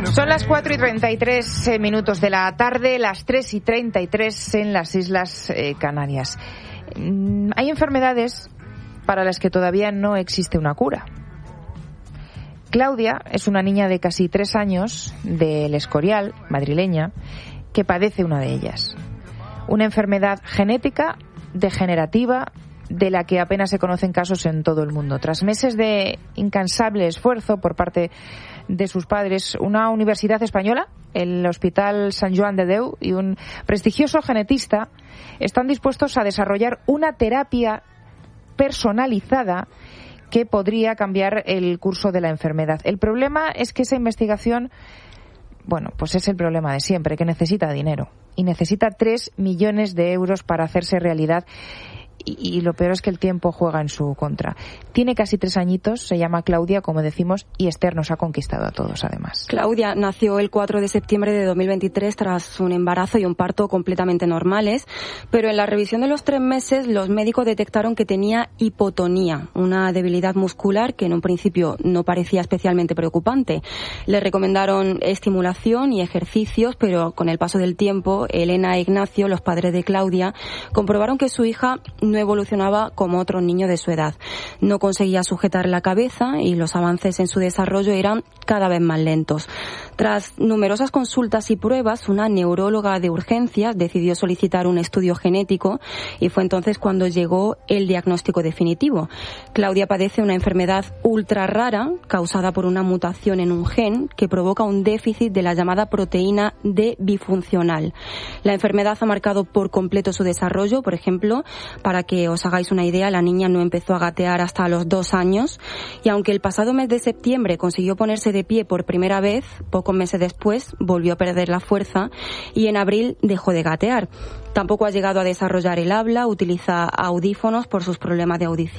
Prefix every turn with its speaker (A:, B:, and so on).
A: Son las 4:33 de la tarde, las 3:33 en las Islas Canarias. Hay enfermedades para las que todavía no existe una cura. Claudia es una niña de casi 3 años del Escorial, madrileña, que padece una de ellas. Una enfermedad genética degenerativa de la que apenas se conocen casos en todo el mundo. Tras meses de incansable esfuerzo por parte de sus padres, una universidad española, el Hospital Sant Joan de Déu y un prestigioso genetista están dispuestos a desarrollar una terapia personalizada que podría cambiar el curso de la enfermedad. El problema es que esa investigación, pues es el problema de siempre, que necesita dinero. Y necesita 3 millones de euros para hacerse realidad. Y lo peor es que el tiempo juega en su contra. Tiene casi 3 añitos, se llama Claudia, como decimos, y Esther nos ha conquistado a todos, además.
B: Claudia nació el 4 de septiembre de 2023 tras un embarazo y un parto completamente normales, pero en la revisión de los 3 meses los médicos detectaron que tenía hipotonía, una debilidad muscular que en un principio no parecía especialmente preocupante. Le recomendaron estimulación y ejercicios, pero con el paso del tiempo, Elena e Ignacio, los padres de Claudia, comprobaron que su hija no evolucionaba como otros niños de su edad. No conseguía sujetar la cabeza y los avances en su desarrollo eran cada vez más lentos. Tras numerosas consultas y pruebas, una neuróloga de urgencias decidió solicitar un estudio genético y fue entonces cuando llegó el diagnóstico definitivo. Claudia padece una enfermedad ultra rara causada por una mutación en un gen que provoca un déficit de la llamada proteína D bifuncional. La enfermedad ha marcado por completo su desarrollo. Por ejemplo, para que os hagáis una idea, la niña no empezó a gatear hasta los 2 años y aunque el pasado mes de septiembre consiguió ponerse de pie por primera vez, pocos meses después volvió a perder la fuerza y en abril dejó de gatear. Tampoco ha llegado a desarrollar el habla, utiliza audífonos por sus problemas de audición.